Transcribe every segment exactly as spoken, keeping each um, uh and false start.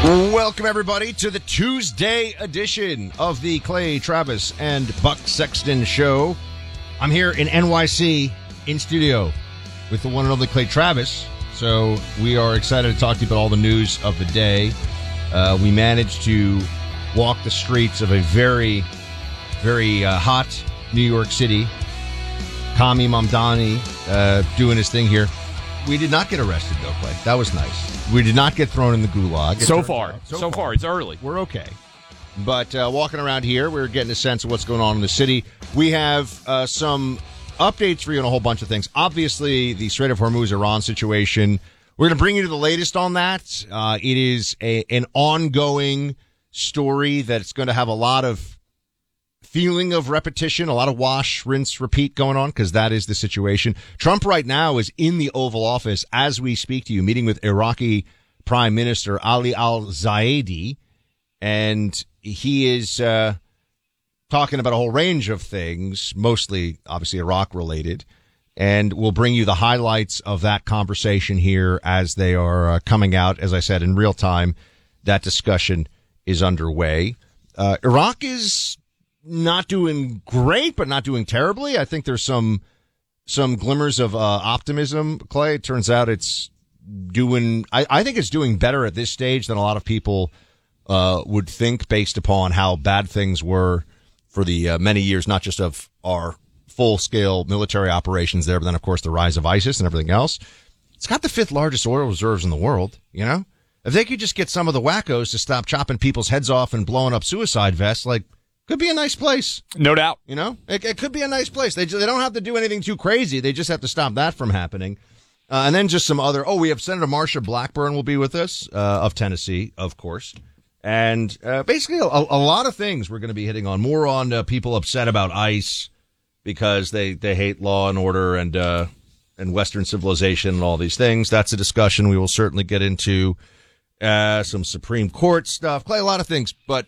Welcome, everybody, to the Tuesday edition of the Clay Travis and Buck Sexton Show. I'm here in N Y C in studio with the one and only Clay Travis. So we are excited to talk to you about all the news of the day. Uh, we managed to walk the streets of a very, very uh, hot New York City. Kami Mamdani uh, doing his thing here. We did not get arrested, though, Clay. That was nice. We did not get thrown in the gulag. It So far. So, so far. far, it's early. We're okay. But uh, walking around here, we're getting a sense of what's going on in the city. We have uh, some updates for you on a whole bunch of things. Obviously, the Strait of Hormuz Iran situation. We're going to bring you to the latest on that. Uh, it is a, an ongoing story that's going to have a lot of feeling of repetition, a lot of wash, rinse, repeat going on, because that is the situation. Trump right now is in the Oval Office as we speak to you, meeting with Iraqi Prime Minister Ali al-Zaidi, and he is uh, talking about a whole range of things, mostly, obviously, Iraq-related, and we'll bring you the highlights of that conversation here as they are uh, coming out. As I said, in real time, that discussion is underway. Uh, Iraq is not doing great, but not doing terribly. I think there's some some glimmers of uh, optimism, Clay. It turns out it's doing, I, I think it's doing better at this stage than a lot of people uh, would think, based upon how bad things were for the uh, many years, not just of our full-scale military operations there, but then, of course, the rise of ISIS and everything else. It's got the fifth largest oil reserves in the world, you know? If they could just get some of the wackos to stop chopping people's heads off and blowing up suicide vests, like, could be a nice place. No doubt. You know, it, it could be a nice place. They, they don't have to do anything too crazy. They just have to stop that from happening. Uh, and then just some other, oh, we have Senator Marsha Blackburn will be with us, uh, of Tennessee, of course. And uh, basically a, a lot of things we're going to be hitting on. More on uh, people upset about ICE because they, they hate law and order and, uh, and Western civilization and all these things. That's a discussion we will certainly get into. Uh, some Supreme Court stuff. Clay, a lot of things, but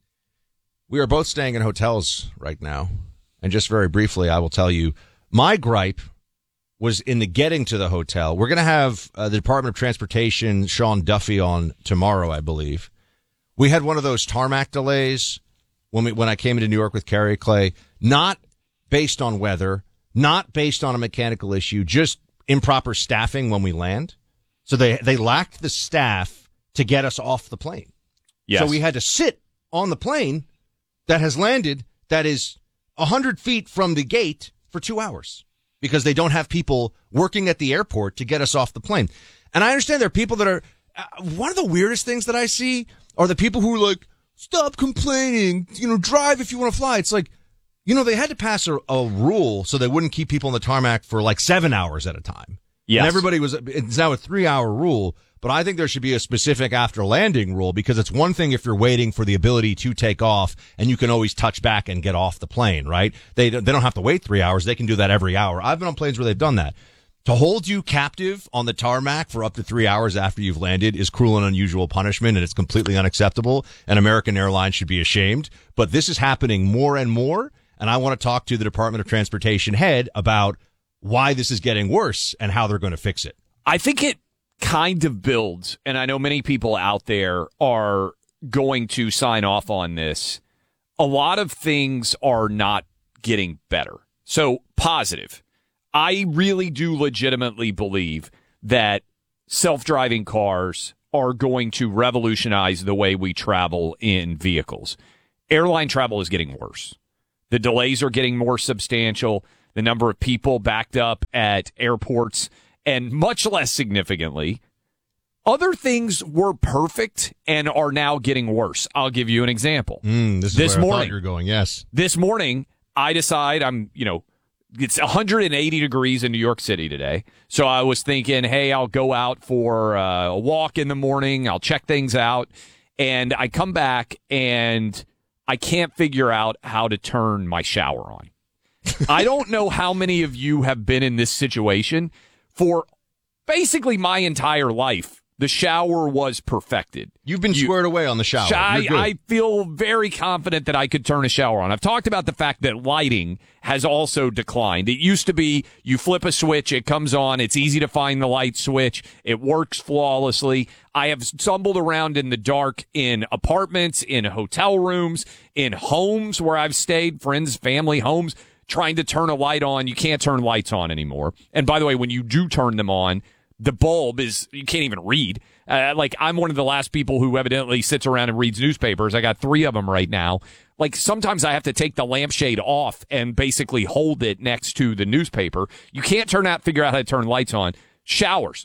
we are both staying in hotels right now. And just very briefly, I will tell you, my gripe was in the getting to the hotel. We're going to have uh, the Department of Transportation, Sean Duffy, on tomorrow, I believe. We had one of those tarmac delays when we, when I came into New York with Carrie, Clay, not based on weather, not based on a mechanical issue, just improper staffing when we land. So they, they lacked the staff to get us off the plane. Yes. So we had to sit on the plane that has landed, that is one hundred feet from the gate for two hours because they don't have people working at the airport to get us off the plane. And I understand there are people that are, uh, one of the weirdest things that I see are the people who are like, stop complaining, you know, drive if you want to fly. It's like, you know, they had to pass a, a rule so they wouldn't keep people on the tarmac for like seven hours at a time. Yes. And everybody was, it's now a three hour rule. But I think there should be a specific after landing rule, because it's one thing if you're waiting for the ability to take off and you can always touch back and get off the plane, right? They they don't have to wait three hours. They can do that every hour. I've been on planes where they've done that. To hold you captive on the tarmac for up to three hours after you've landed is cruel and unusual punishment, and it's completely unacceptable, and American Airlines should be ashamed. But this is happening more and more, and I want to talk to the Department of Transportation head about why this is getting worse and how they're going to fix it. I think it kind of builds, and I know many people out there are going to sign off on this. A lot of things are not getting better. So positive. I really do legitimately believe that self-driving cars are going to revolutionize the way we travel in vehicles. Airline travel is getting worse. The delays are getting more substantial. The number of people backed up at airports, and much less significantly, other things were perfect and are now getting worse. I'll give you an example. Mm, this is this where morning, I thought you were going, yes. This morning, I decide I'm, you know, it's one hundred eighty degrees in New York City today. So I was thinking, hey, I'll go out for uh, a walk in the morning. I'll check things out. And I come back and I can't figure out how to turn my shower on. I don't know how many of you have been in this situation for basically my entire life. the shower was perfected. You've been You- squared away on the shower. I, You're good. I feel very confident that I could turn a shower on. I've talked about the fact that lighting has also declined. It used to be you flip a switch, it comes on, it's easy to find the light switch, it works flawlessly. I have stumbled around in the dark in apartments, in hotel rooms, in homes where I've stayed, friends, family homes, trying to turn a light on. You can't turn lights on anymore. And by the way, when you do turn them on, the bulb is, you can't even read. Uh, like, I'm one of the last people who evidently sits around and reads newspapers. I got three of them right now. Like, sometimes I have to take the lampshade off and basically hold it next to the newspaper. You can't turn out, figure out how to turn lights on. Showers.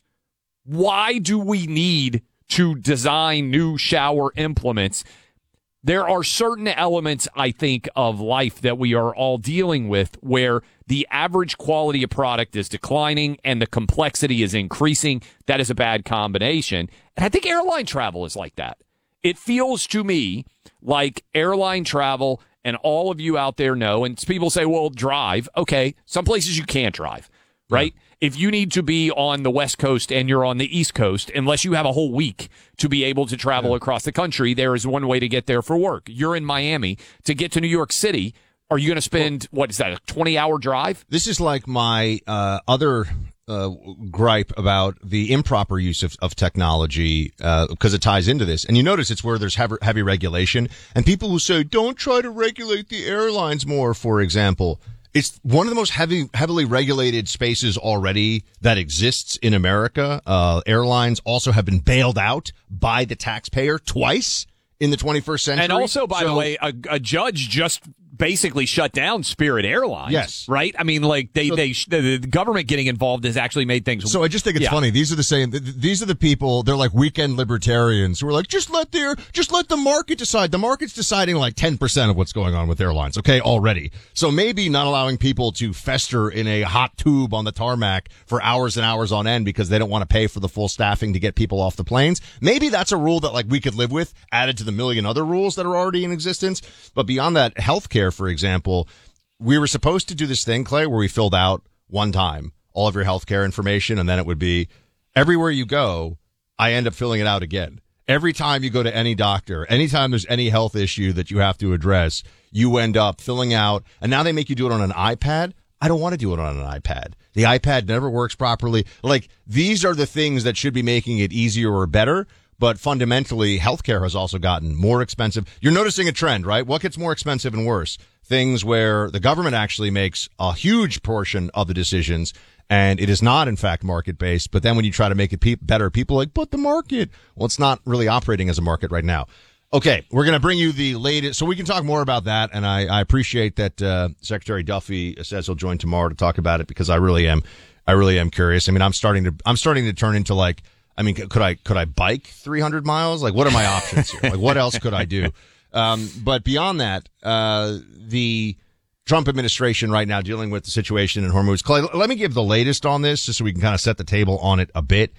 Why do we need to design new shower implements? There are certain elements, I think, of life that we are all dealing with where the average quality of product is declining and the complexity is increasing. That is a bad combination. And I think airline travel is like that. It feels to me like airline travel, and all of you out there know, and people say, well, drive. Okay, some places you can't drive, right? Yeah. If you need to be on the West Coast and you're on the East Coast, unless you have a whole week to be able to travel yeah. across the country, there is one way to get there for work. You're in Miami. To get to New York City, are you going to spend, well, what is that, a twenty-hour drive? This is like my uh, other uh, gripe about the improper use of, of technology because uh, it ties into this. And you notice it's where there's heavy, heavy regulation. And people who say, don't try to regulate the airlines more, for example. It's one of the most heavy, heavily regulated spaces already that exists in America. Uh, airlines also have been bailed out by the taxpayer twice in the twenty-first century. And also, by so, the way, a, a judge just basically shut down Spirit Airlines. Yes. Right? I mean, like, they, so, they, the, the government getting involved has actually made things. So I just think it's yeah. funny. These are the same, these are the people, they're like weekend libertarians who are like, just let their, just let the market decide. The market's deciding like ten percent of what's going on with airlines. Okay. Already. So maybe not allowing people to fester in a hot tube on the tarmac for hours and hours on end because they don't want to pay for the full staffing to get people off the planes. Maybe that's a rule that like we could live with, added to the million other rules that are already in existence. But beyond that, healthcare, for example, we were supposed to do this thing, Clay, where we filled out one time all of your healthcare information, and then it would be everywhere you go, I end up filling it out again. Every time you go to any doctor, anytime there's any health issue that you have to address, you end up filling out, and now they make you do it on an iPad. I don't want to do it on an iPad. The iPad never works properly. Like, these are the things that should be making it easier or better. But fundamentally, healthcare has also gotten more expensive. You're noticing a trend, right? What gets more expensive and worse? Things where the government actually makes a huge portion of the decisions, and it is not, in fact, market-based. But then when you try to make it pe- better, people are like, but the market. Well, it's not really operating as a market right now. Okay, we're going to bring you the latest, so we can talk more about that, and I, I appreciate that uh, Secretary Duffy says he'll join tomorrow to talk about it, because I really am, I really am curious. I mean, I'm starting to, I'm starting to turn into like, I mean, could I, could I bike three hundred miles? Like, what are my options here? Like, what else could I do? Um, but beyond that, uh, the Trump administration right now dealing with the situation in Hormuz. Clay, let me give the latest on this just so we can kind of set the table on it a bit.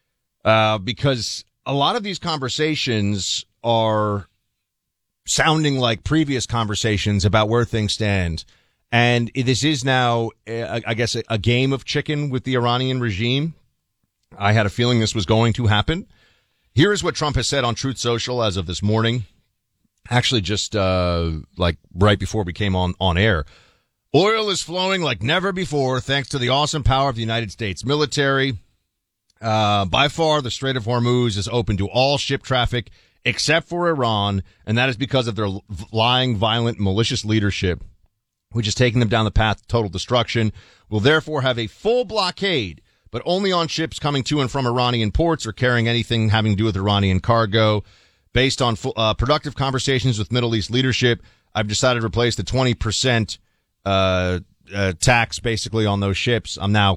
Uh, because a lot of these conversations are sounding like previous conversations about where things stand. And this is now, uh, I guess, a game of chicken with the Iranian regime. I had a feeling this was going to happen. Here is what Trump has said on Truth Social as of this morning. Actually, just uh like right before we came on, on air. Oil is flowing like never before thanks to the awesome power of the United States military. Uh By far, the Strait of Hormuz is open to all ship traffic except for Iran, and that is because of their lying, violent, malicious leadership, which is taking them down the path to total destruction. Will therefore have a full blockade, but only on ships coming to and from Iranian ports or carrying anything having to do with Iranian cargo. Based on uh, productive conversations with Middle East leadership, I've decided to replace the twenty percent uh, uh, tax basically on those ships. I'm now